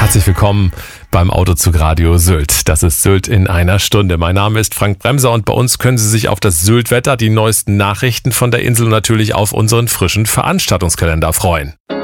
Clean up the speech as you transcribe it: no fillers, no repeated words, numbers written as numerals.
Herzlich willkommen beim Autozug Radio Sylt. Das ist Sylt in einer Stunde. Mein Name ist Frank Bremser und bei uns können Sie sich auf das Sylt-Wetter, die neuesten Nachrichten von der Insel und natürlich auf unseren frischen Veranstaltungskalender freuen.